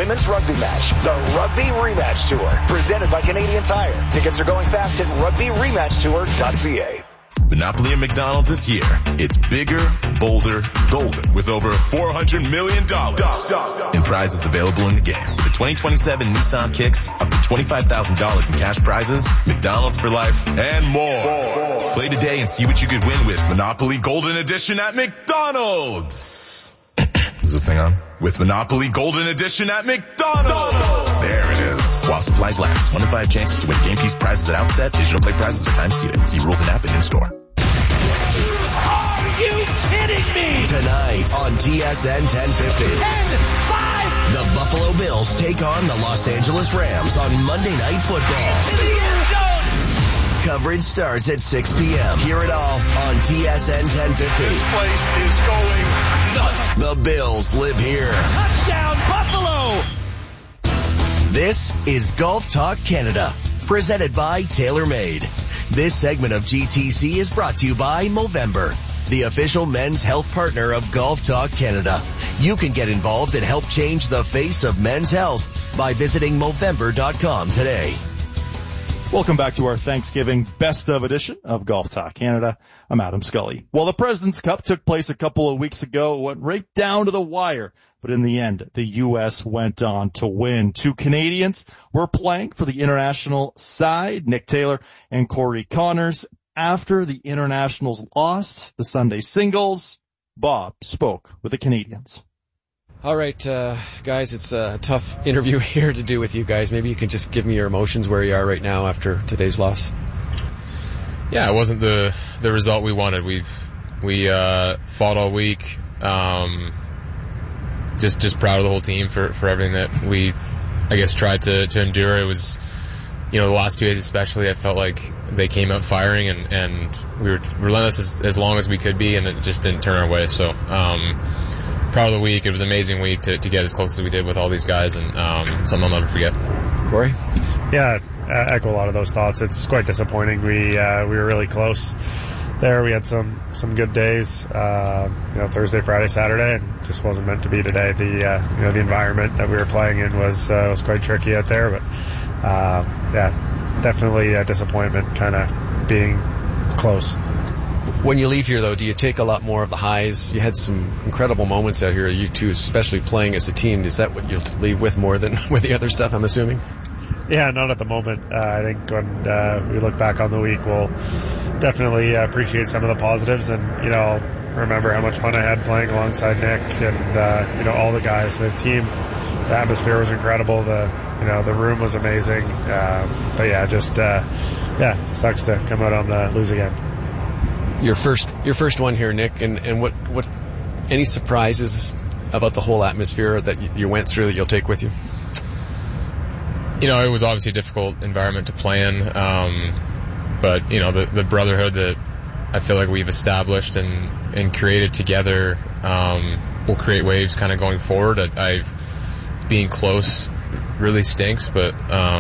women's rugby match, the Rugby Rematch Tour, presented by Canadian Tire. Tickets are going fast at rugbyrematchtour.ca. Monopoly at McDonald's this year. It's bigger, bolder, golden with over $400 million in prizes available in the game. The 2027 Nissan Kicks, up to $25,000 in cash prizes, McDonald's for life, and more. Play today and see what you could win with Monopoly Golden Edition at McDonald's. Is this thing on? With Monopoly Golden Edition at McDonald's. There it is. While supplies last. 1 in 5 chances to win game piece prizes at outset. Digital play prizes are time seated. See rules and app and in-store. Are you kidding me? Tonight on TSN 1050. 10-5. The Buffalo Bills take on the Los Angeles Rams on Monday Night Football. To the end zone. Coverage starts at 6 p.m. Hear it all on TSN 1050. This place is going nuts. The Bills live here. Touchdown, Buffalo. This is Golf Talk Canada, presented by TaylorMade. This segment of GTC is brought to you by Movember, the official men's health partner of Golf Talk Canada. You can get involved and help change the face of men's health by visiting Movember.com today. Welcome back to our Thanksgiving Best of edition of Golf Talk Canada. I'm Adam Scully. Well, the President's Cup took place a couple of weeks ago. It went right down to the wire. But in the end, the U.S. went on to win. 2 Canadians were playing for the international side, Nick Taylor and Corey Connors. After the internationals lost the Sunday singles, Bob spoke with the Canadians. All right, guys, it's a tough interview here to do with you guys. Maybe you can just give me your emotions where you are right now after today's loss. Yeah, it wasn't the result we wanted. We fought all week. Just proud of the whole team for everything that we've, I guess, tried to endure. It was, the last 2 days especially, I felt like they came out firing and we were relentless as long as we could be, and it just didn't turn our way. So, proud of the week. It was an amazing week to get as close as we did with all these guys, and something I'll never forget. Corey? Yeah, I echo a lot of those thoughts. It's quite disappointing. We were really close there. We had some good days, Thursday, Friday, Saturday, and just wasn't meant to be today. The environment that we were playing in was quite tricky out there, but definitely a disappointment kind of being close. When you leave here, though, do you take a lot more of the highs? You had some incredible moments out here, you two, especially playing as a team. Is that what you'll leave with more than with the other stuff, I'm assuming? Yeah, not at the moment. I think when we look back on the week, we'll definitely appreciate some of the positives, and I'll remember how much fun I had playing alongside Nick and all the guys. The team, the atmosphere was incredible. The room was amazing. But yeah, just sucks to come out on the lose again. Your first one here, Nick, and what any surprises about the whole atmosphere that you went through that you'll take with you? It was obviously a difficult environment to play in, but the brotherhood that I feel like we've established and created together will create waves kind of going forward. Being close really stinks, but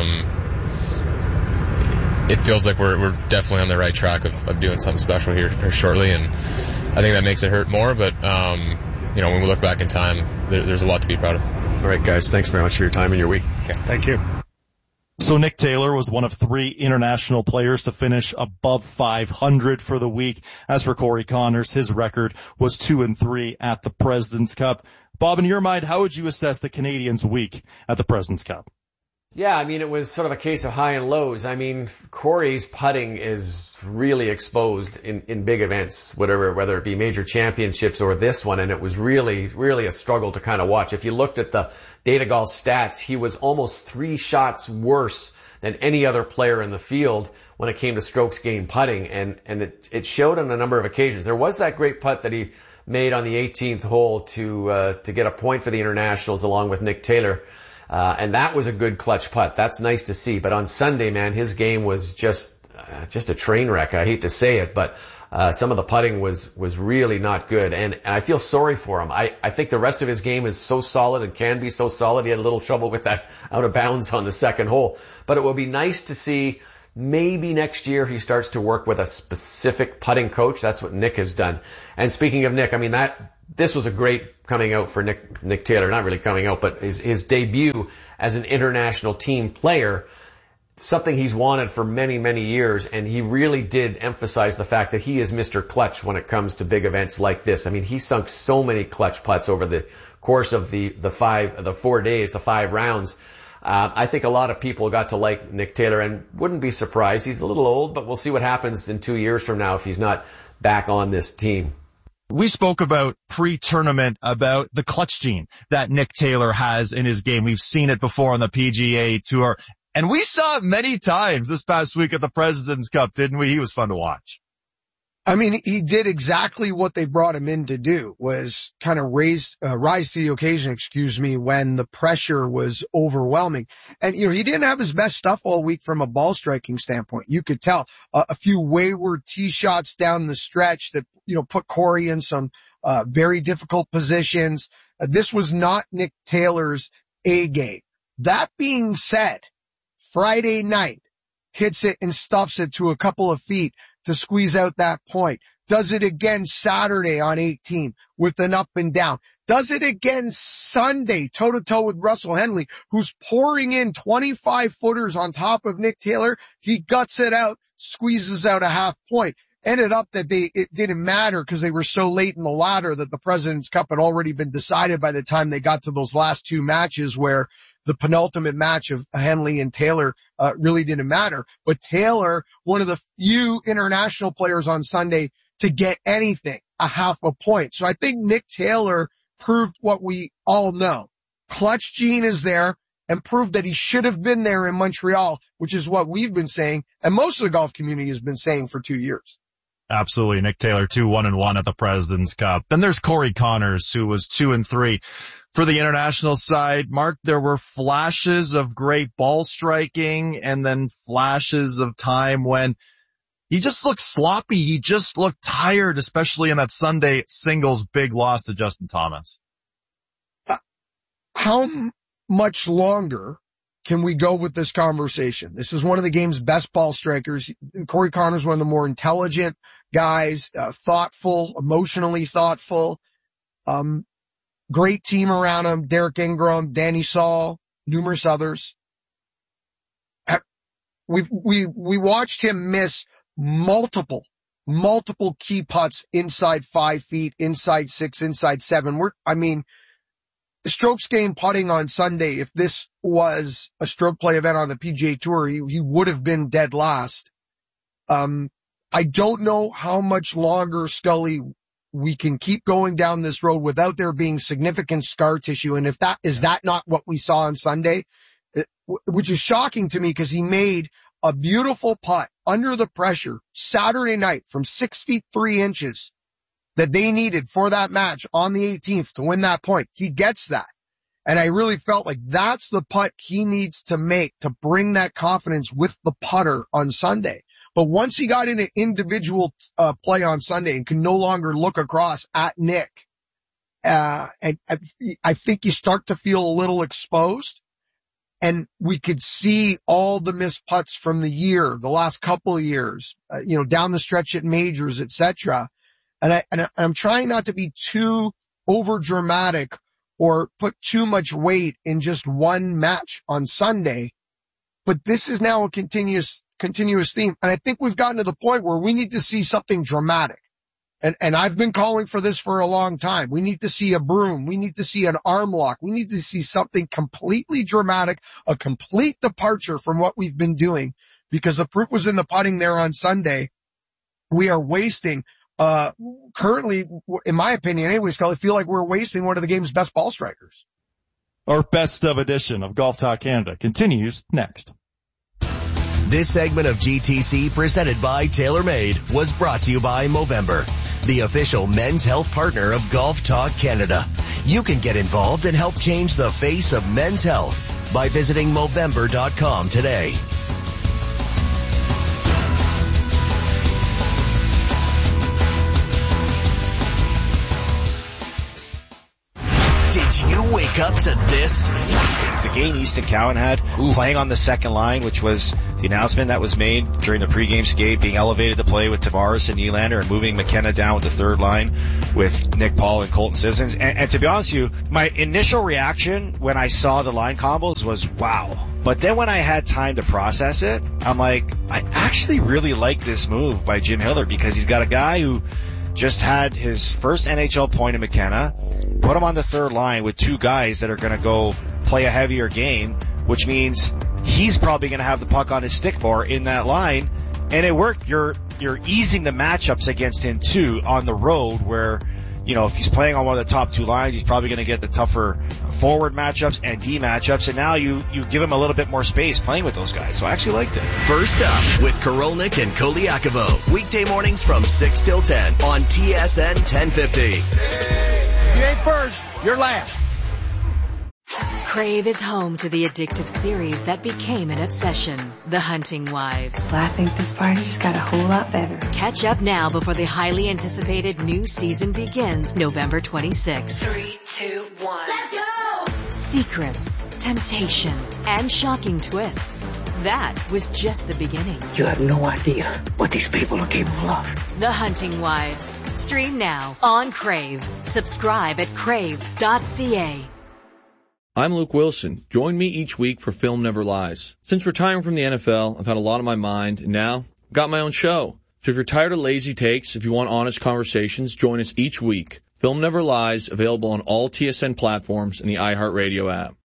it feels like we're definitely on the right track of doing something special here shortly, and I think that makes it hurt more, but when we look back in time, there's a lot to be proud of. All right, guys, thanks very much for your time and your week. Okay. Thank you. So Nick Taylor was one of 3 international players to finish above 500 for the week. As for Corey Connors, his record was 2-3 at the President's Cup. Bob, in your mind, how would you assess the Canadians' week at the President's Cup? Yeah, it was sort of a case of high and lows. Corey's putting is really exposed in big events, whether it be major championships or this one, and it was really, really a struggle to kind of watch. If you looked at the Data Golf stats, he was almost 3 shots worse than any other player in the field when it came to strokes gained putting, and it showed on a number of occasions. There was that great putt that he made on the 18th hole to get a point for the internationals along with Nick Taylor. And that was a good clutch putt. That's nice to see. But on Sunday, man, his game was just a train wreck. I hate to say it, but some of the putting was really not good. And I feel sorry for him. I think the rest of his game is so solid and can be so solid. He had a little trouble with that out of bounds on the second hole. But it will be nice to see Maybe next year he starts to work with a specific putting coach. That's what Nick has done. And speaking of Nick, I mean, this was a great coming out for Nick Taylor. Not really coming out, but his debut as an international team player. Something he's wanted for many, many years, and he really did emphasize the fact that he is Mr. Clutch when it comes to big events like this. I mean, he sunk so many clutch putts over the course of the 4 days, the 5 rounds. I think a lot of people got to like Nick Taylor, and wouldn't be surprised. He's a little old, but we'll see what happens in 2 years from now if he's not back on this team. We spoke about pre-tournament about the clutch gene that Nick Taylor has in his game. We've seen it before on the PGA Tour. And we saw it many times this past week at the President's Cup, didn't we? He was fun to watch. I mean, he did exactly what they brought him in to do, was kind of rise to the occasion, when the pressure was overwhelming. And, he didn't have his best stuff all week from a ball striking standpoint. You could tell a few wayward tee shots down the stretch that, put Corey in some, very difficult positions. This was not Nick Taylor's A game. That being said, Friday night, hits it and stuffs it to a couple of feet to squeeze out that point. Does it again Saturday on 18 with an up and down. Does it again Sunday, toe-to-toe with Russell Henley, who's pouring in 25-footers on top of Nick Taylor. He guts it out, squeezes out a half point. Ended up that it didn't matter because they were so late in the ladder that the President's Cup had already been decided by the time they got to those last 2 matches, where the penultimate match of Henley and Taylor really didn't matter. But Taylor, one of the few international players on Sunday to get anything, a half a point. So I think Nick Taylor proved what we all know. Clutch gene is there, and proved that he should have been there in Montreal, which is what we've been saying, and most of the golf community has been saying for 2 years. Absolutely. Nick Taylor, 2-1-1 at the President's Cup. Then there's Corey Connors, who was 2-3. For the international side, Mark, there were flashes of great ball striking and then flashes of time when he just looked sloppy. He just looked tired, especially in that Sunday singles big loss to Justin Thomas. How much longer can we go with this conversation? This is one of the game's best ball strikers. Corey Connors, one of the more intelligent guys, thoughtful, emotionally thoughtful. Great team around him. Derek Ingram, Danny Saul, numerous others. We watched him miss multiple key putts inside 5 feet, inside 6, inside 7. The strokes gained putting on Sunday, if this was a stroke play event on the PGA Tour, he would have been dead last. I don't know how much longer, Scully, we can keep going down this road without there being significant scar tissue. And is that not what we saw on Sunday? Which is shocking to me, because he made a beautiful putt under the pressure Saturday night from 6 feet 3 inches that they needed for that match on the 18th to win that point. He gets that. And I really felt like that's the putt he needs to make to bring that confidence with the putter on Sunday. But once he got into individual play on Sunday and can no longer look across at Nick, and I think you start to feel a little exposed. And we could see all the missed putts from the last couple of years, down the stretch at majors, etc. And I'm trying not to be too over dramatic or put too much weight in just one match on Sunday. But this is now a continuous theme. And I think we've gotten to the point where we need to see something dramatic. And I've been calling for this for a long time. We need to see a broom. We need to see an arm lock. We need to see something completely dramatic, a complete departure from what we've been doing, because the proof was in the putting there on Sunday. We are wasting, currently, in my opinion anyways, I feel like we're wasting one of the game's best ball strikers. Our best of edition of Golf Talk Canada continues next. This segment of GTC, presented by TaylorMade, was brought to you by Movember, the official men's health partner of Golf Talk Canada. You can get involved and help change the face of men's health by visiting Movember.com today. Did you wake up to this? The gain Easton Cowan had playing on the second line, which was the announcement that was made during the pregame skate, being elevated to play with Tavares and Nylander and moving McKenna down with the third line with Nick Paul and Colton Sissons. And to be honest with you, my initial reaction when I saw the line combos was wow. But then when I had time to process it, I'm like, I actually really like this move by Jim Hiller, because he's got a guy who just had his first NHL point in McKenna, put him on the third line with two guys that are going to go play a heavier game, which means he's probably going to have the puck on his stick more in that line. And it worked. You're easing the matchups against him too on the road, where, you know, if he's playing on one of the top two lines, he's probably going to get the tougher forward matchups and D matchups. And now you give him a little bit more space playing with those guys. So I actually liked it. First up with Korolnik and Koliakovo. Weekday mornings from 6 till 10 on TSN 1050. If you ain't first, you're last. Crave is home to the addictive series that became an obsession, The Hunting Wives. Well, I think this party just got a whole lot better. Catch up now before the highly anticipated new season begins November 26th. 3, 2, 1. Let's go! Secrets, temptation, and shocking twists. That was just the beginning. You have no idea what these people are capable of. The Hunting Wives. Stream now on Crave. Subscribe at crave.ca. I'm Luke Wilson. Join me each week for Film Never Lies. Since retiring from the NFL, I've had a lot on my mind, and now I've got my own show. So if you're tired of lazy takes, if you want honest conversations, join us each week. Film Never Lies, available on all TSN platforms and the iHeartRadio app.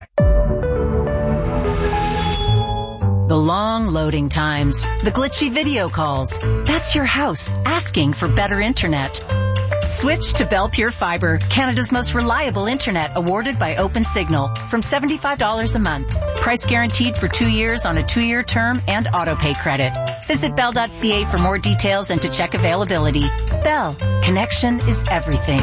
The long loading times, the glitchy video calls. That's your house asking for better internet. Switch to Bell Pure Fiber, Canada's most reliable internet, awarded by OpenSignal, from $75 a month. Price guaranteed for 2 years on a 2-year term and autopay credit. Visit bell.ca for more details and to check availability. Bell, connection is everything.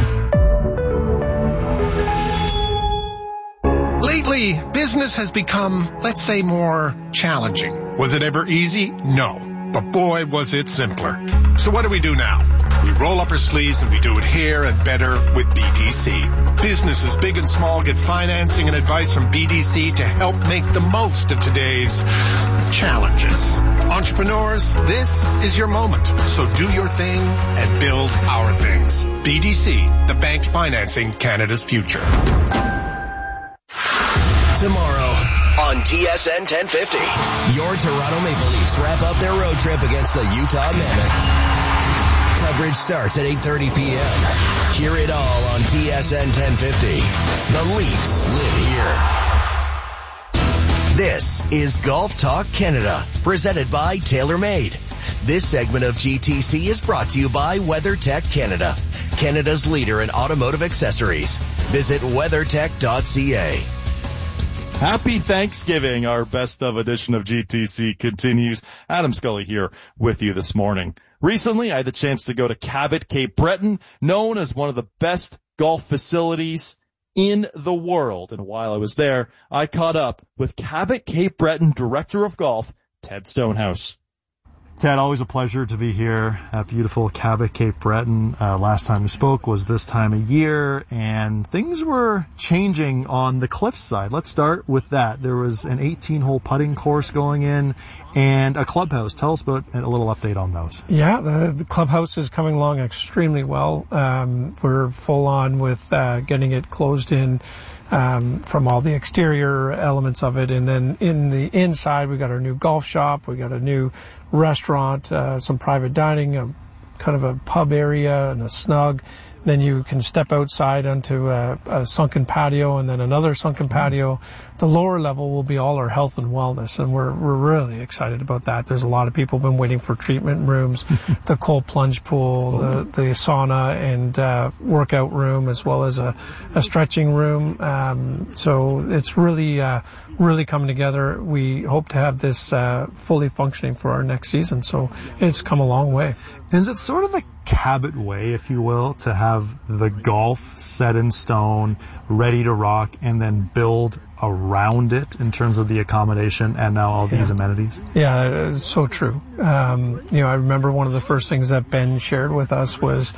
Lately, business has become, let's say, more challenging. Was it ever easy? No. But boy, was it simpler. So what do we do now? We roll up our sleeves and we do it here and better with BDC. Businesses big and small get financing and advice from BDC to help make the most of today's challenges. Entrepreneurs, this is your moment. So do your thing and build our things. BDC, the bank financing Canada's future. Tomorrow on TSN 1050, your Toronto Maple Leafs wrap up their road trip against the Utah Mammoth. Coverage starts at 8:30 p.m. Hear it all on TSN 1050. The Leafs live here. This is Golf Talk Canada, presented by TaylorMade. This segment of GTC is brought to you by WeatherTech Canada, Canada's leader in automotive accessories. Visit weathertech.ca. Happy Thanksgiving. Our best of edition of GTC continues. Adam Scully here with you this morning. Recently, I had the chance to go to Cabot, Cape Breton, known as one of the best golf facilities in the world. And while I was there, I caught up with Cabot, Cape Breton Director of Golf, Ted Stonehouse. Ted, always a pleasure to be here at beautiful Cabot, Cape Breton. Last time we spoke was this time of year, and things were changing on the cliff side. Let's start with that. There was an 18-hole putting course going in and a clubhouse. Tell us about a little update on those. Yeah, the clubhouse is coming along extremely well. We're full on with getting it closed in from all the exterior elements of it. And then in the inside, we got our new golf shop. We got a new restaurant, some private dining, kind of a pub area and a snug. Then you can step outside onto a sunken patio and then another sunken patio. The lower level will be all our health and wellness, and we're really excited about that. There's a lot of people been waiting for treatment rooms, the cold plunge pool, the sauna and workout room, as well as a stretching room. So it's really coming together. We hope to have this fully functioning for our next season. So it's come a long way. Is it sort of the Cabot way, if you will, to have the golf set in stone, ready to rock, and then build around it in terms of the accommodation and now all these amenities? Yeah, it's so true. I remember one of the first things that Ben shared with us was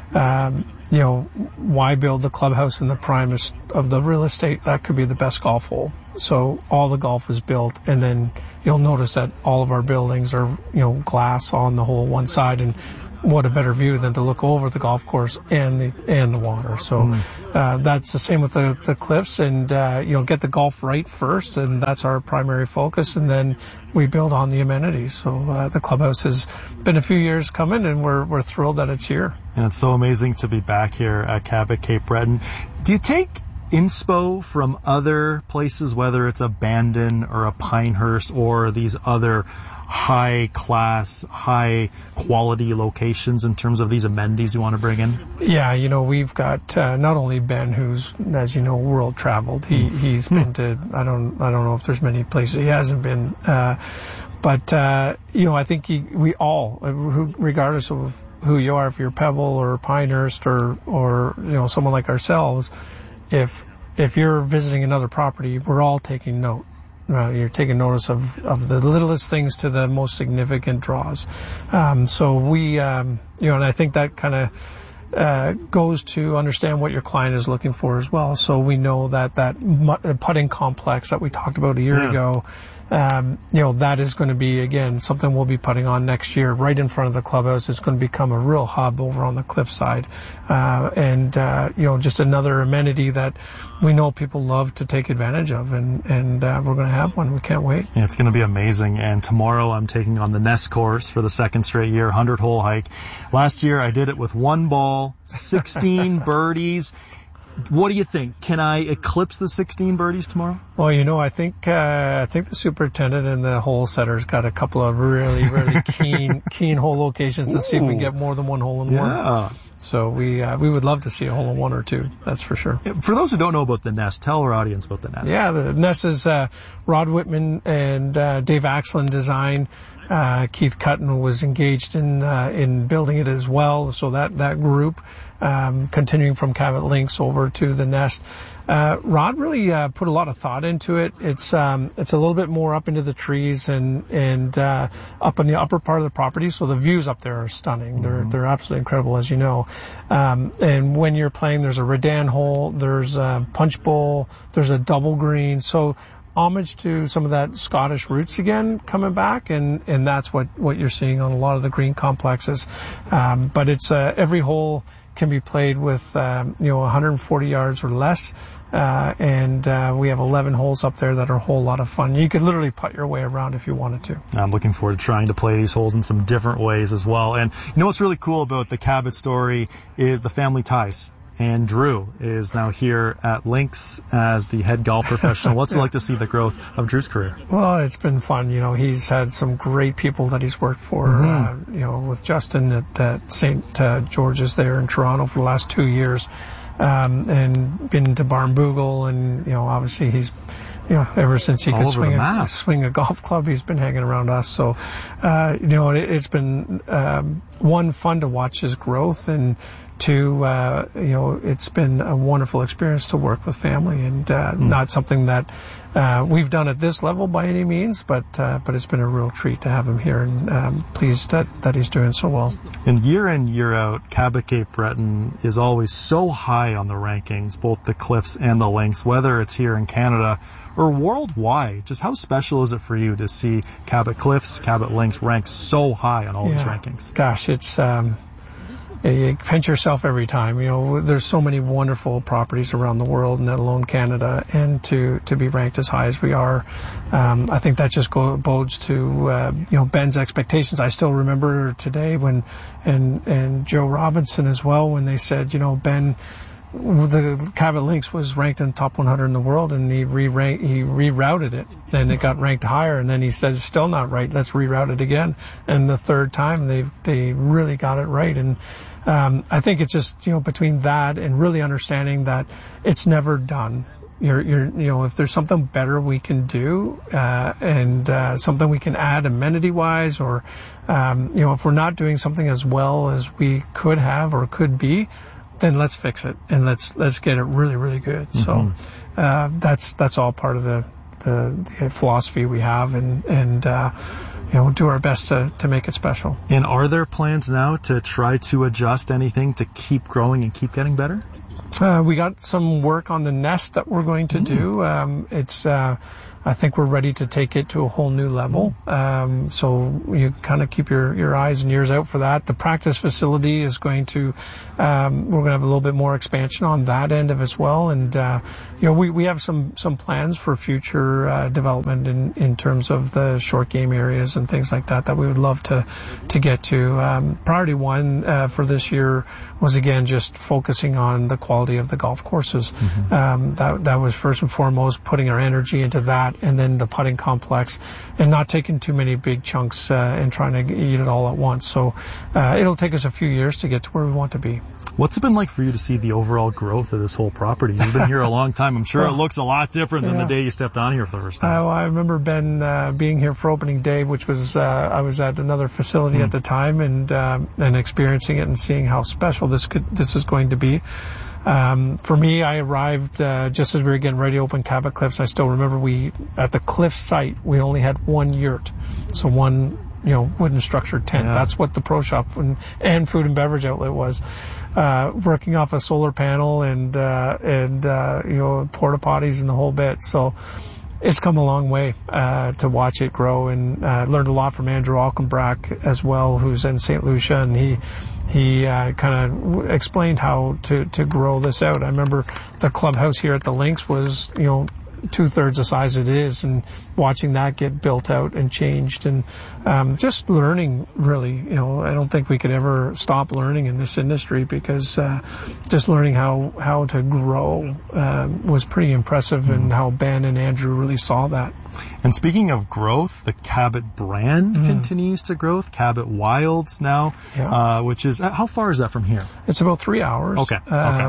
why build the clubhouse in the primest of the real estate? That could be the best golf hole. So all the golf is built, and then you'll notice that all of our buildings are, glass on the whole one side, and what a better view than to look over the golf course and the water. So that's the same with the cliffs, and get the golf right first, and that's our primary focus, and then we build on the amenities. So the clubhouse has been a few years coming, and we're thrilled that it's here. And it's so amazing to be back here at Cabot Cape Breton. Do you take inspo from other places, whether it's a Bandon or a Pinehurst or these other high class, high quality locations in terms of these amenities you want to bring in? Yeah, we've got not only Ben, who's, as you know, world traveled. He's been to, I don't know if there's many places he hasn't been, but I think we all, regardless of who you are, if you're Pebble or Pinehurst or someone like ourselves, if you're visiting another property, we're all taking note. You're taking notice of the littlest things to the most significant draws. So we, and I think that kind of goes to understand what your client is looking for as well. So we know that putting complex that we talked about a year ago, that is going to be, again, something we'll be putting on next year right in front of the clubhouse. It's going to become a real hub over on the cliffside. Just another amenity that we know people love to take advantage of, and we're going to have one. We can't wait. Yeah, it's going to be amazing. And tomorrow I'm taking on the Nest course for the second straight year, 100-hole hike. Last year I did it with one ball, 16 birdies. What do you think? Can I eclipse the 16 birdies tomorrow? Well, I think the superintendent and the hole setter's got a couple of really, really keen hole locations to see if we can get more than one hole in one. So we would love to see a hole in one or two. That's for sure. For those who don't know about the Nest, tell our audience about the Nest. Yeah, the Nest is Rod Whitman and Dave Axland design. Keith Cutton was engaged in building it as well. So that group, continuing from Cabot Links over to the Nest, Rod really put a lot of thought into it. It's a little bit more up into the trees and up in the upper part of the property. So the views up there are stunning. They're absolutely incredible, as you know. And when you're playing, there's a Redan hole, there's a punch bowl, there's a double green. So homage to some of that Scottish roots again coming back, and that's what you're seeing on a lot of the green complexes. But it's every hole can be played with 140 yards or less, and we have 11 holes up there that are a whole lot of fun. You could literally putt your way around if you wanted to. I'm looking forward to trying to play these holes in some different ways as well. And what's really cool about the Cabot story is the family ties. And Drew is now here at Links as the head golf professional. What's it like to see the growth of Drew's career? Well, it's been fun. He's had some great people that he's worked for, with Justin at St. George's there in Toronto for the last 2 years, and been to Barnbougle, and, obviously he's, ever since he could swing a golf club, he's been hanging around us. So, it's been, one, fun to watch his growth, and two, it's been a wonderful experience to work with family, and not something that we've done at this level by any means, but it's been a real treat to have him here, and pleased that he's doing so well. And year in, year out, Cabot Cape Breton is always so high on the rankings, both the cliffs and the links, whether it's here in Canada or worldwide. Just how special is it for you to see Cabot Cliffs, Cabot Links ranked so high on all these rankings? Gosh, it's you pinch yourself every time. There's so many wonderful properties around the world, let alone Canada, and to be ranked as high as we are, I think that just bodes to Ben's expectations. I still remember today when and Joe Robinson as well, when they said, Ben, the Cabot Links was ranked in the top 100 in the world, and he rerouted it, and it got ranked higher, and then he said, it's still not right, let's reroute it again. And the third time they really got it right. And I think it's just, between that and really understanding that it's never done. If there's something better we can do, and something we can add amenity wise, or if we're not doing something as well as we could have or could be, then let's fix it, and let's get it really, really good. So that's all part of the the philosophy we have, and do our best to make it special. And are there plans now to try to adjust anything to keep growing and keep getting better? We got some work on the nest that we're going to do. I think we're ready to take it to a whole new level. So you kind of keep your eyes and ears out for that. The practice facility is going to, we're going to have a little bit more expansion on that end of as well. And, we have some plans for future, development in terms of the short game areas and things like that we would love to get to. Priority one, for this year was again just focusing on the quality of the golf courses. That was first and foremost putting our energy into that, and then the putting complex, and not taking too many big chunks and trying to eat it all at once. So it'll take us a few years to get to where we want to be. What's it been like for you to see the overall growth of this whole property? You've been here a long time. I'm sure it looks a lot different than the day you stepped on here for the first time. I remember Ben being here for opening day, which was I was at another facility at the time, and experiencing it and seeing how special this is going to be. For me, I arrived just as we were getting ready to open Cabot Cliffs. I still remember at the cliff site, we only had one yurt, so one wooden structured tent. That's what the pro shop and food and beverage outlet was. Working off a solar panel and porta potties and the whole bit. So it's come a long way to watch it grow, and learned a lot from Andrew Alkenbrack as well, who's in St. Lucia, and he kind of explained how to grow this out. I remember the clubhouse here at the Links was 2/3 the size it is, and watching that get built out and changed, and just learning really. I don't think we could ever stop learning in this industry, because just learning how to grow was pretty impressive, and how Ben and Andrew really saw that. And speaking of growth, the Cabot brand continues to grow. Cabot Wilds now, which is, how far is that from here? It's about 3 hours. Okay.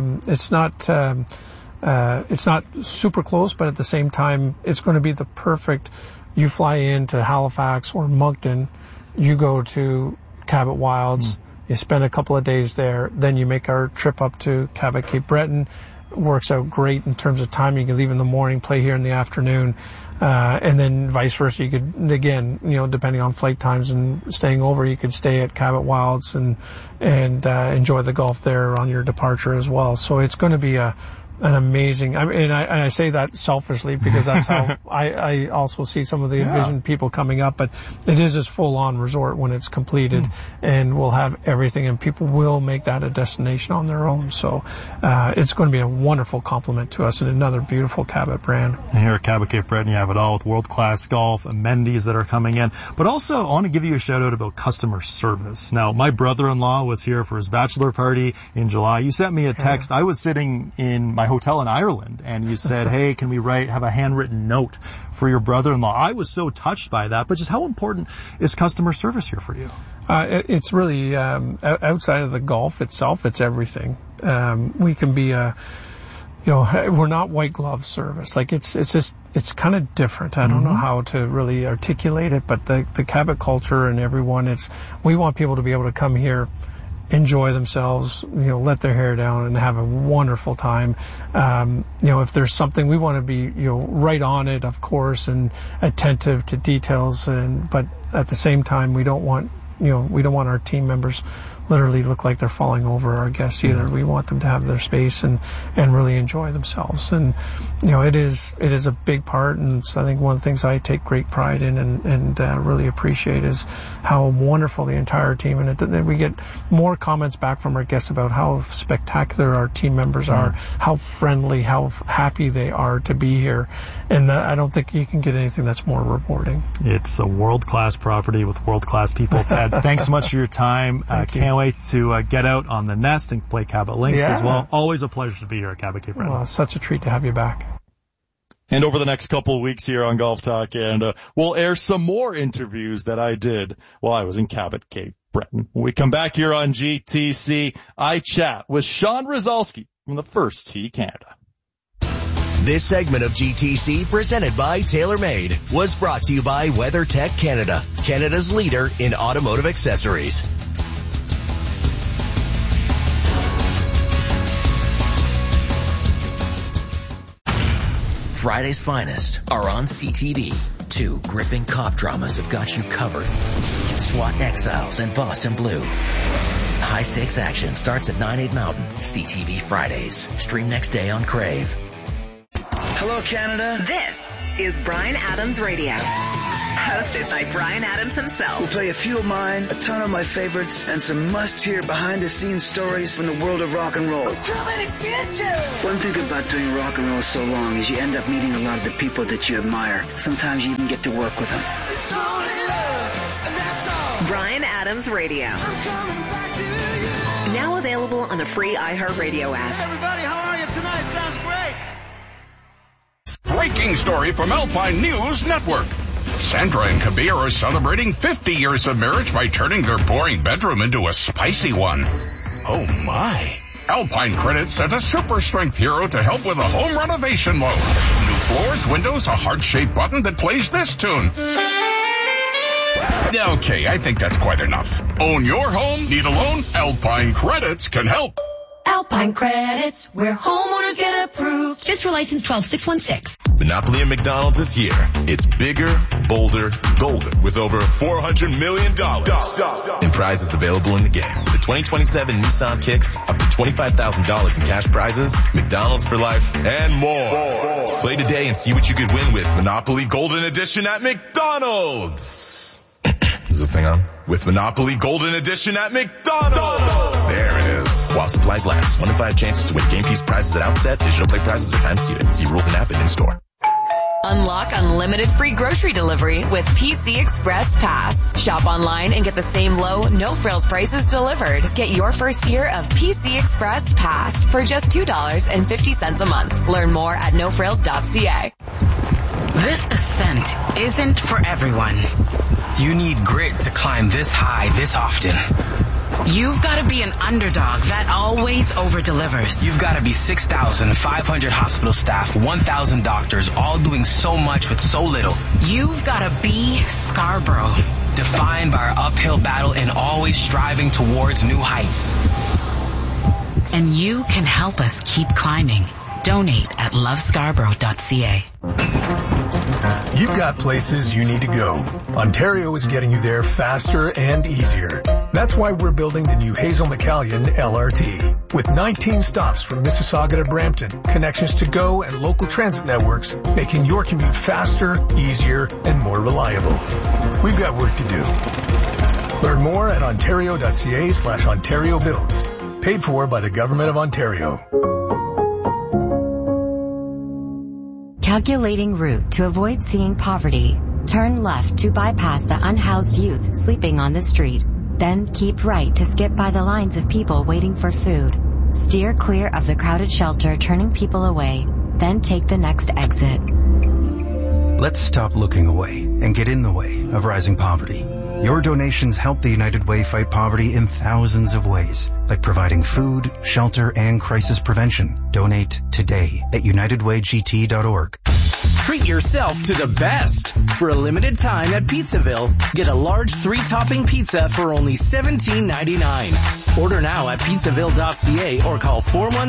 It's not super close, but at the same time, it's going to be the perfect. You fly into Halifax or Moncton, you go to Cabot Wilds, you spend a couple of days there, then you make our trip up to Cabot Cape Breton. Works out great in terms of time. You can leave in the morning, play here in the afternoon, and then vice versa. You could, again, depending on flight times and staying over, you could stay at Cabot Wilds and enjoy the golf there on your departure as well. So it's going to be an amazing, and I say that selfishly, because that's how I also see some of the envisioned people coming up, but it is this full-on resort when it's completed, and we'll have everything, and people will make that a destination on their own. So it's going to be a wonderful compliment to us, and another beautiful Cabot brand. And here at Cabot Cape Breton, you have it all with world-class golf, amenities that are coming in, but also I want to give you a shout-out about customer service. Now, my brother-in-law was here for his bachelor party in July. You sent me a text. I was sitting in my hotel in Ireland, and you said, hey, can we have a handwritten note for your brother-in-law? I was so touched by that, but just how important is customer service here for you? It's really, outside of the golf itself, it's everything. We can be we're not white glove service. Like it's kind of different. I don't know how to really articulate it, but the Cabot culture and everyone, we want people to be able to come here, enjoy themselves, let their hair down and have a wonderful time. If there's something, we want to be, right on it, of course, and attentive to details, but at the same time, we don't want our team members literally look like they're falling over our guests either. We want them to have their space and really enjoy themselves. And, it is a big part. And I think one of the things I take great pride in and really appreciate is how wonderful the entire team, and we get more comments back from our guests about how spectacular our team members are, how friendly, how happy they are to be here. And I don't think you can get anything that's more rewarding. It's a world-class property with world-class people. Ted, thanks so much for your time. Can't wait to get out on the nest and play Cabot Links as well. Always a pleasure to be here at Cabot Cape Breton. Well, such a treat to have you back. And over the next couple of weeks here on Golf Talk Canada, we'll air some more interviews that I did while I was in Cabot Cape Breton. When we come back here on GTC, I chat with Sean Rizalski from the First Tee Canada. This segment of GTC, presented by TaylorMade, was brought to you by WeatherTech Canada, Canada's leader in automotive accessories. Friday's finest are on CTV. 2 gripping cop dramas have got you covered. SWAT Exiles and Boston Blue. High-stakes action starts at 9/8 Mountain. CTV Fridays. Stream next day on Crave. Hello, Canada. This is Bryan Adams Radio. Hosted by Bryan Adams himself. We'll play a few of mine, a ton of my favorites, and some must-hear behind-the-scenes stories from the world of rock and roll. Too many bitches! One thing about doing rock and roll so long is you end up meeting a lot of the people that you admire. Sometimes you even get to work with them. It's only love, and that's all. Bryan Adams Radio. I'm coming back to you. Now available on the free iHeartRadio app. Hey everybody, how are you tonight? Sounds great. Breaking story from Alpine News Network. Sandra and Kabir are celebrating 50 years of marriage by turning their boring bedroom into a spicy one. Oh my. Alpine Credit sent a super strength hero to help with a home renovation loan. New floors, windows, a heart-shaped button that plays this tune. Okay, I think that's quite enough. Own your home? Need a loan? Alpine Credits can help. Alpine Credits, where homeowners get approved. District license 12616. Monopoly at McDonald's is here. It's bigger, bolder, golden with over $400 million in prizes available in the game. The 2027 Nissan Kicks, up to $25,000 in cash prizes, McDonald's for life, and more. Play today and see what you could win with Monopoly Golden Edition at McDonald's. Is this thing on? With Monopoly Golden Edition at McDonald's. There it is. While supplies last. 1 in 5 chances to win game piece prizes at outset. Digital play prizes are time seated. See rules and app and in-store. Unlock unlimited free grocery delivery with PC Express Pass. Shop online and get the same low, no-frills prices delivered. Get your first year of PC Express Pass for just $2.50 a month. Learn more at nofrills.ca. This ascent isn't for everyone. You need grit to climb this high this often. You've got to be an underdog that always over-delivers. You've got to be 6,500 hospital staff, 1,000 doctors, all doing so much with so little. You've got to be Scarborough, defined by our uphill battle and always striving towards new heights. And you can help us keep climbing. Donate at lovescarborough.ca. You've got places you need to go. Ontario is getting you there faster and easier. That's why we're building the new Hazel McCallion LRT. With 19 stops from Mississauga to Brampton, connections to GO and local transit networks, making your commute faster, easier, and more reliable. We've got work to do. Learn more at ontario.ca/Ontario Builds. Paid for by the Government of Ontario. Calculating route to avoid seeing poverty. Turn left to bypass the unhoused youth sleeping on the street. Then keep right to skip by the lines of people waiting for food. Steer clear of the crowded shelter turning people away. Then take the next exit. Let's stop looking away and get in the way of rising poverty. Your donations help the United Way fight poverty in thousands of ways, like providing food, shelter, and crisis prevention. Donate today at unitedwaygt.org. Treat yourself to the best. For a limited time at Pizzaville, get a large 3-topping pizza for only $17.99. Order now at pizzaville.ca or call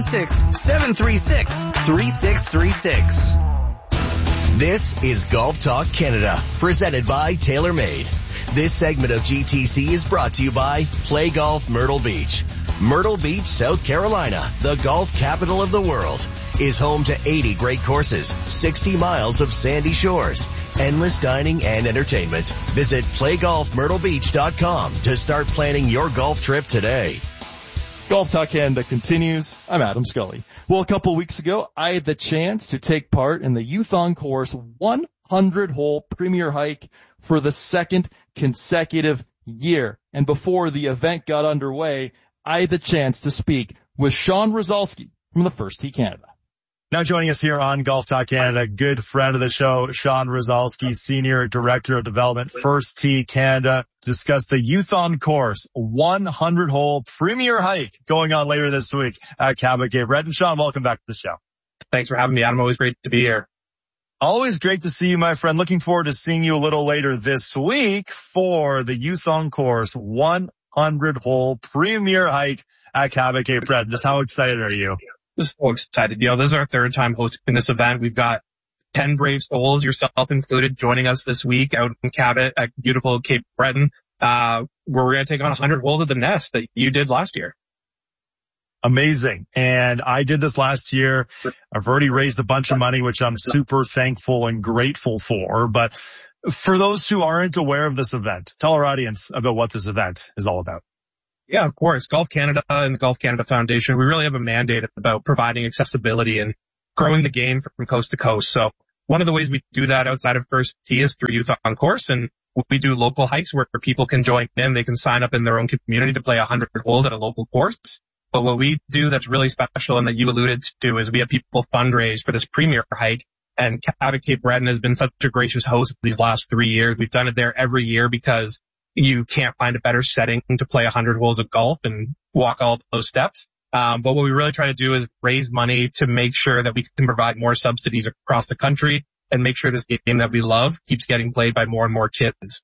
416-736-3636. This is Golf Talk Canada, presented by TaylorMade. This segment of GTC is brought to you by Play Golf Myrtle Beach. Myrtle Beach, South Carolina, the golf capital of the world, is home to 80 great courses, 60 miles of sandy shores, endless dining and entertainment. Visit playgolfmyrtlebeach.com to start planning your golf trip today. Golf Talk Canada continues. I'm Adam Scully. Well, a couple weeks ago, I had the chance to take part in the Youth on Course 100-hole premier hike for the second consecutive year. And before the event got underway, I had the chance to speak with Sean Rozalski from the First Tee Canada. Now joining us here on Golf Talk Canada, good friend of the show, Sean Rozalski, Senior Director of Development, First Tee Canada, to discuss the Youth on Course 100-hole premier hike going on later this week at Cabot Cape Breton. Sean, welcome back to the show. Thanks for having me, Adam. Always great to be here. Always great to see you, my friend. Looking forward to seeing you a little later this week for the Youth on Course 100-hole premier hike at Cabot Cape Breton. Just how excited are you? Just so excited. This is our third time hosting this event. We've got 10 brave souls, yourself included, joining us this week out in Cabot at beautiful Cape Breton, where we're going to take on 100 holes at the Nest that you did last year. Amazing. And I did this last year. I've already raised a bunch of money, which I'm super thankful and grateful for. But for those who aren't aware of this event, tell our audience about what this event is all about. Yeah, of course. Golf Canada and the Golf Canada Foundation, we really have a mandate about providing accessibility and growing the game from coast to coast. So one of the ways we do that outside of First Tee is through Youth on Course, and we do local hikes where people can join in. They can sign up in their own community to play 100 holes at a local course. But what we do that's really special and that you alluded to is we have people fundraise for this premier hike. And Cabot Cape Breton has been such a gracious host these last 3 years. We've done it there every year because you can't find a better setting to play 100 holes of golf and walk all those steps. But what we really try to do is raise money to make sure that we can provide more subsidies across the country and make sure this game that we love keeps getting played by more and more kids.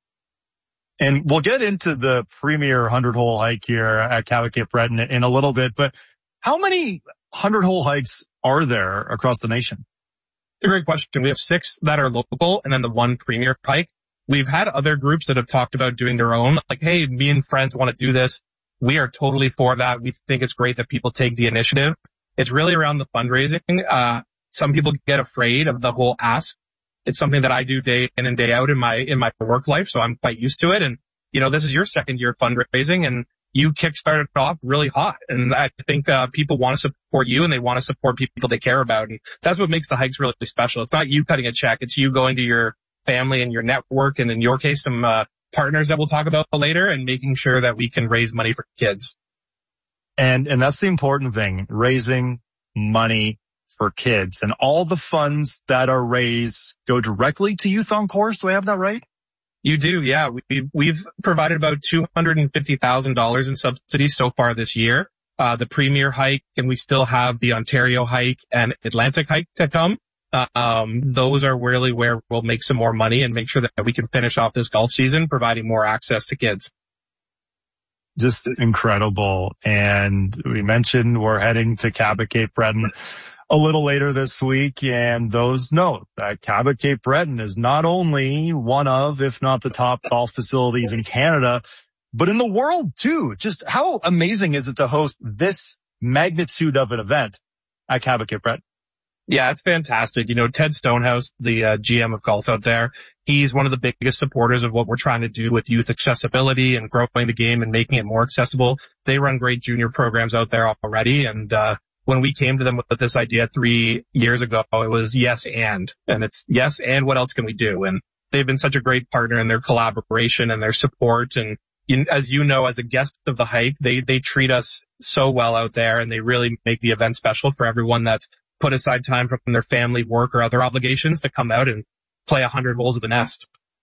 And we'll get into the premier 100-hole hike here at Cabot Cape Breton in a little bit, but how many 100-hole hikes are there across the nation? It's a great question. We have 6 that are local and then the 1 premier hike. We've had other groups that have talked about doing their own, like, hey, me and friends want to do this. We are totally for that. We think it's great that people take the initiative. It's really around the fundraising. Some people get afraid of the whole ask. It's something that I do day in and day out in my work life, so I'm quite used to it. And, you know, this is your second year of fundraising, and you kickstarted off really hot. And I think people want to support you, and they want to support people they care about. And that's what makes the hikes really special. It's not you cutting a check. It's you going to your family and your network, and in your case, some partners that we'll talk about later, and making sure that we can raise money for kids. And that's the important thing, raising money for kids. And all the funds that are raised go directly to Youth on Course. Do I have that right? You do, yeah. We've provided about $250,000 in subsidies so far this year. The Premier hike, and we still have the Ontario hike and Atlantic hike to come. Those are really where we'll make some more money and make sure that we can finish off this golf season, providing more access to kids. Just incredible. And we mentioned we're heading to Cabot Cape Breton a little later this week, and those know that Cabot Cape Breton is not only one of, if not the top golf facilities in Canada, but in the world too. Just how amazing is it to host this magnitude of an event at Cabot Cape Breton? Yeah, it's fantastic. You know, Ted Stonehouse, the GM of golf out there, he's one of the biggest supporters of what we're trying to do with youth accessibility and growing the game and making it more accessible. They run great junior programs out there already, and when we came to them with this idea 3 years ago, it was yes and it's yes and what else can we do? And they've been such a great partner in their collaboration and their support. And as you know, as a guest of the hike, they treat us so well out there, and they really make the event special for everyone that's put aside time from their family, work, or other obligations to come out and play 100 holes at the Nest.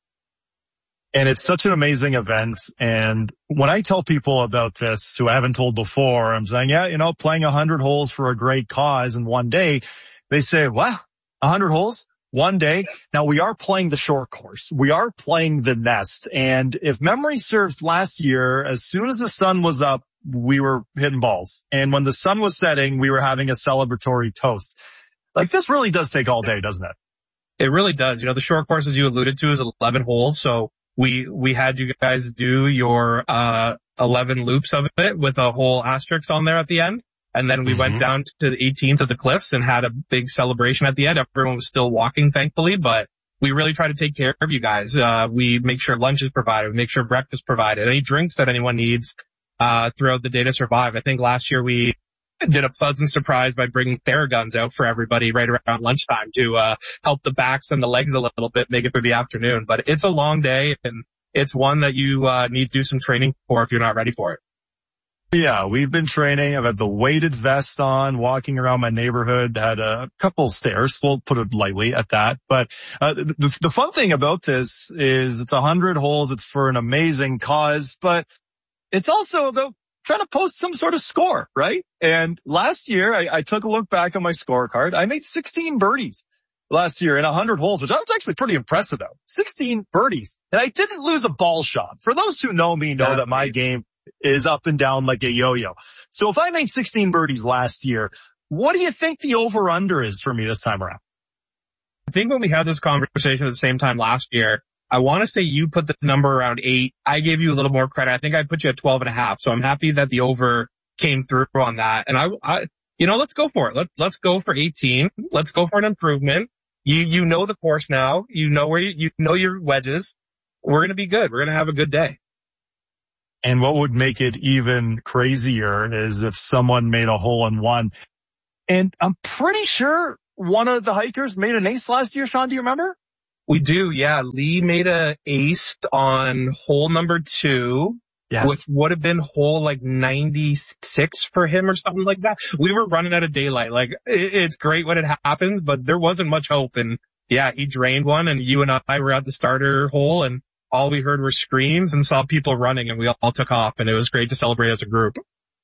And it's such an amazing event. And when I tell people about this who I haven't told before, I'm saying, yeah, you know, playing 100 holes for a great cause in one day, they say, wow, 100 holes? One day. Now we are playing the short course. We are playing the Nest. And if memory serves last year, as soon as the sun was up, we were hitting balls. And when the sun was setting, we were having a celebratory toast. Like, this really does take all day, doesn't it? It really does. You know, the short course, as you alluded to, is 11 holes. So we had you guys do your 11 loops of it with a whole asterisk on there at the end. And then we went down to the 18th of the cliffs and had a big celebration at the end. Everyone was still walking, thankfully, but we really try to take care of you guys. We make sure lunch is provided. We make sure breakfast is provided. Any drinks that anyone needs throughout the day to survive. I think last year we did a pleasant surprise by bringing Theraguns out for everybody right around lunchtime to help the backs and the legs a little bit, make it through the afternoon. But it's a long day, and it's one that you need to do some training for if you're not ready for it. Yeah, we've been training. I've had the weighted vest on, walking around my neighborhood, had a couple stairs. We'll put it lightly at that. But the fun thing about this is it's 100 holes. It's for an amazing cause, but it's also about trying to post some sort of score, right? And last year, I took a look back on my scorecard. I made 16 birdies last year in 100 holes, which I was actually pretty impressed about. 16 birdies. And I didn't lose a ball shot. For those who know me know that my game is up and down like a yo-yo. So if I made 16 birdies last year, what do you think the over-under is for me this time around? think when we had this conversation at the same time last year, I want to say you put the number around 8. I gave you a little more credit. I think I put you at 12.5. So I'm happy that the over came through on that. And I let's go for it. Let's go for 18. Let's go for an improvement. You know the course now. You know where you know your wedges. We're going to be good. We're going to have a good day. And what would make it even crazier is if someone made a hole-in-one. And I'm pretty sure one of the hikers made an ace last year. Sean, do you remember? We do, yeah. Lee made a ace on hole number 2. Yes. Which would have been hole like 96 for him or something like that. We were running out of daylight. Like, it's great when it happens, but there wasn't much hope. And yeah, he drained one, and you and I were at the starter hole, and all we heard were screams and saw people running, and we all took off, and it was great to celebrate as a group.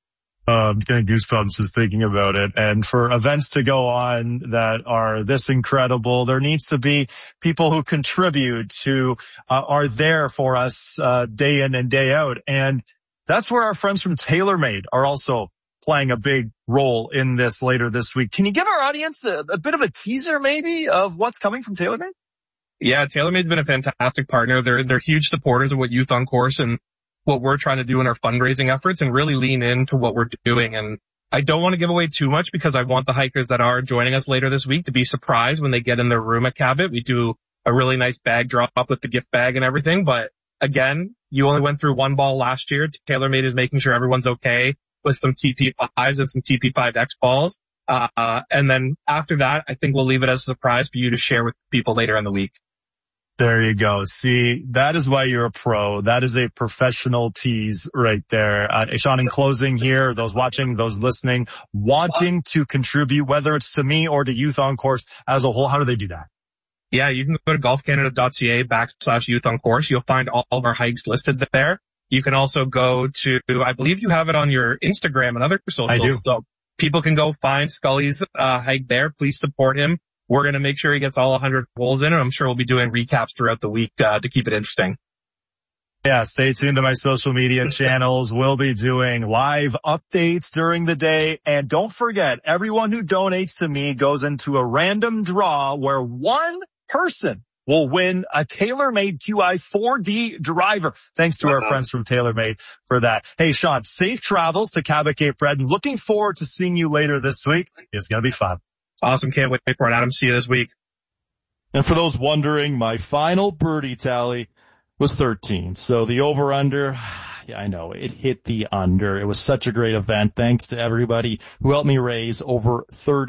Getting goosebumps just thinking about it. And for events to go on that are this incredible, there needs to be people who contribute, who are there for us day in and day out. And that's where our friends from TaylorMade are also playing a big role in this later this week. Can you give our audience a bit of a teaser maybe of what's coming from TaylorMade? Yeah, TaylorMade's been a fantastic partner. They're huge supporters of what Youth on Course and what we're trying to do in our fundraising efforts, and really lean into what we're doing. And I don't want to give away too much because I want the hikers that are joining us later this week to be surprised when they get in their room at Cabot. We do a really nice bag drop with the gift bag and everything. But again, you only went through one ball last year. TaylorMade is making sure everyone's okay with some TP5s and some TP5X balls. And then after that, I think we'll leave it as a surprise for you to share with people later in the week. There you go. See, that is why you're a pro. That is a professional tease right there. Sean, in closing here, those watching, those listening, wanting to contribute, whether it's to me or to Youth on Course as a whole, how do they do that? Yeah, you can go to golfcanada.ca/Youth on Course. You'll find all of our hikes listed there. You can also go to, I believe you have it on your Instagram and other socials. I do. So people can go find Scully's hike there. Please support him. We're going to make sure he gets all 100 holes in, and I'm sure we'll be doing recaps throughout the week to keep it interesting. Yeah, stay tuned to my social media channels. We'll be doing live updates during the day. And don't forget, everyone who donates to me goes into a random draw where one person will win a TaylorMade QI 4D driver. Thanks to our friends from TaylorMade for that. Hey, Sean, safe travels to Cabot Cape Breton. Looking forward to seeing you later this week. It's going to be fun. Awesome. Can't wait for it, Adam. See you this week. And for those wondering, my final birdie tally was 13. So the over-under, yeah, I know, it hit the under. It was such a great event. Thanks to everybody who helped me raise over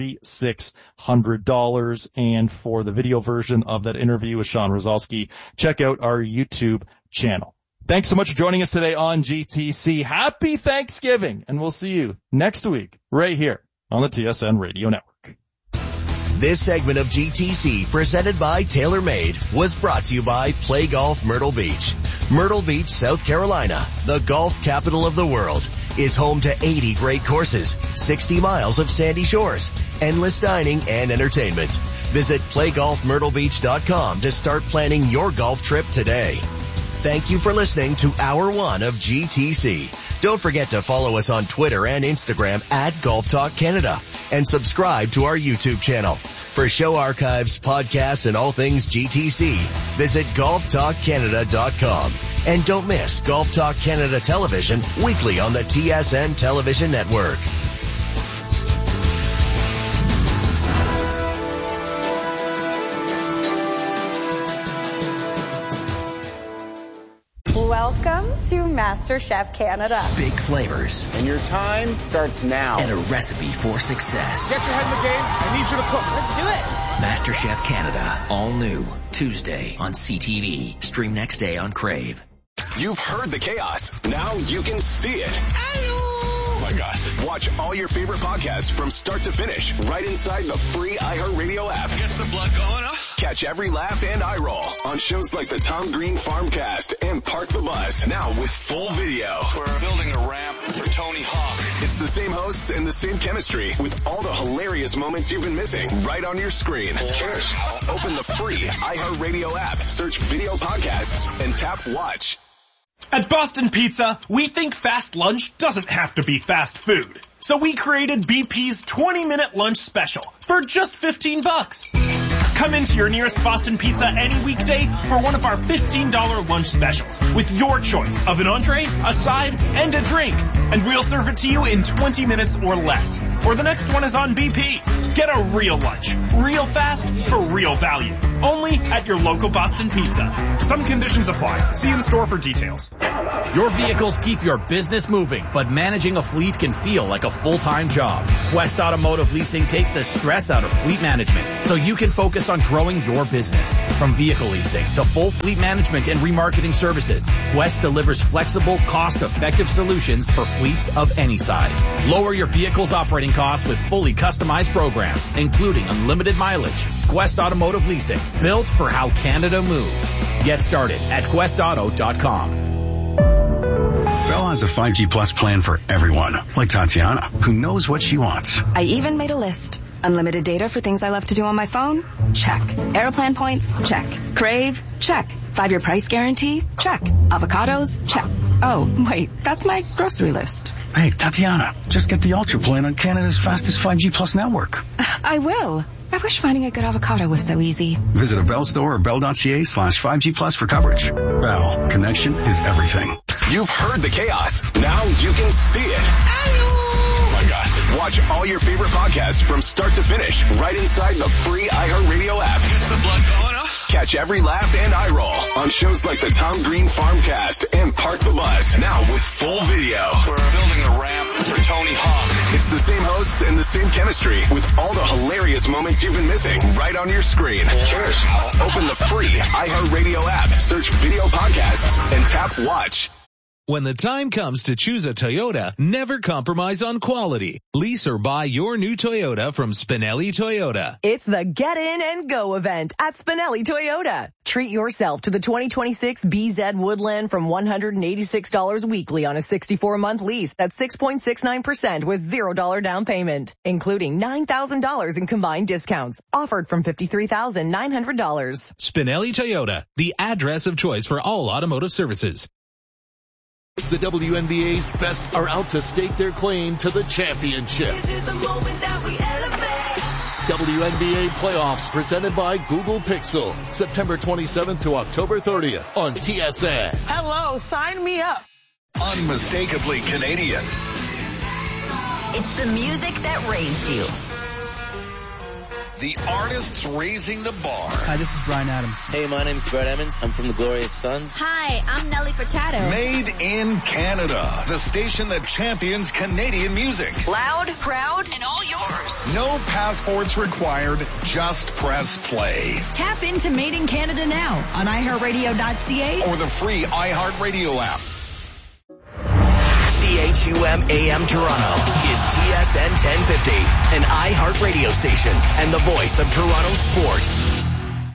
$3,600. And for the video version of that interview with Sean Rozalski, check out our YouTube channel. Thanks so much for joining us today on GTC. Happy Thanksgiving, and we'll see you next week right here on the TSN Radio Network. This segment of GTC, presented by TaylorMade, was brought to you by Play Golf Myrtle Beach. Myrtle Beach, South Carolina, the golf capital of the world, is home to 80 great courses, 60 miles of sandy shores, endless dining and entertainment. Visit playgolfmyrtlebeach.com to start planning your golf trip today. Thank you for listening to Hour 1 of GTC. Don't forget to follow us on Twitter and Instagram at Golf Talk Canada and subscribe to our YouTube channel. For show archives, podcasts, and all things GTC, visit golftalkcanada.com. And don't miss Golf Talk Canada Television weekly on the TSN Television Network. Welcome to MasterChef Canada. Big flavors. And your time starts now. And a recipe for success. Get your head in the game. I need you to cook. Let's do it. MasterChef Canada. All new. Tuesday on CTV. Stream next day on Crave. You've heard the chaos. Now you can see it. Oh my gosh. Watch all your favorite podcasts from start to finish right inside the free iHeartRadio app. Gets the blood going, huh? Catch every laugh and eye roll on shows like the Tom Green Farmcast and Park the Bus. Now with full video. We're building a ramp for Tony Hawk. It's the same hosts and the same chemistry with all the hilarious moments you've been missing right on your screen. Cheers. Open the free iHeartRadio app, search video podcasts, and tap watch. At Boston Pizza, we think fast lunch doesn't have to be fast food. So we created BP's 20-minute lunch special for just $15. Come into your nearest Boston Pizza any weekday for one of our $15 lunch specials with your choice of an entree, a side, and a drink. And we'll serve it to you in 20 minutes or less. Or the next one is on BP. Get a real lunch, real fast, for real value. Only at your local Boston Pizza. Some conditions apply. See in store for details. Your vehicles keep your business moving, but managing a fleet can feel like a full-time job. Quest Automotive Leasing takes the stress out of fleet management so you can focus on growing your business. From vehicle leasing to full fleet management and remarketing services, Quest delivers flexible, cost-effective solutions for fleets of any size. Lower your vehicle's operating costs with fully customized programs, including unlimited mileage. Quest Automotive Leasing, built for how Canada moves. Get started at questauto.com. Bell has a 5G Plus plan for everyone, like Tatiana, who knows what she wants. I even made a list. Unlimited data for things I love to do on my phone? Check. Aeroplan points? Check. Crave? Check. 5-year price guarantee? Check. Avocados? Check. Oh, wait, that's my grocery list. Hey, Tatiana, just get the Ultra plan on Canada's fastest 5G Plus network. I will. I wish finding a good avocado was so easy. Visit a Bell store or bell.ca/5G Plus for coverage. Bell, connection is everything. You've heard the chaos. Now you can see it. Oh my gosh. Watch all your favorite podcasts from start to finish right inside the free iHeartRadio app. Gets the blood going, huh? Catch every laugh and eye roll on shows like the Tom Green Farmcast and Park the Bus. Now with full video. We're building a ramp for Tony Hawk. It's the same hosts and the same chemistry with all the hilarious moments you've been missing right on your screen. Cheers. Open the free iHeartRadio app, search video podcasts, and tap watch. When the time comes to choose a Toyota, never compromise on quality. Lease or buy your new Toyota from Spinelli Toyota. It's the Get In and Go event at Spinelli Toyota. Treat yourself to the 2026 BZ Woodland from $186 weekly on a 64-month lease at 6.69% with $0 down payment, including $9,000 in combined discounts. Offered from $53,900. Spinelli Toyota, the address of choice for all automotive services. The WNBA's best are out to stake their claim to the championship. WNBA playoffs presented by Google Pixel, September 27th to October 30th on TSN. Hello, sign me up. Unmistakably Canadian. It's the music that raised you. The artists raising the bar. Hi, this is Bryan Adams. Hey, my name's Brett Emmons. I'm from the Glorious Sons. Hi, I'm Nelly Furtado. Made in Canada. The station that champions Canadian music. Loud, proud, and all yours. No passports required. Just press play. Tap into Made in Canada now on iHeartRadio.ca or the free iHeartRadio app. CHUM AM Toronto is TSN 1050, an iHeart radio station and the voice of Toronto sports.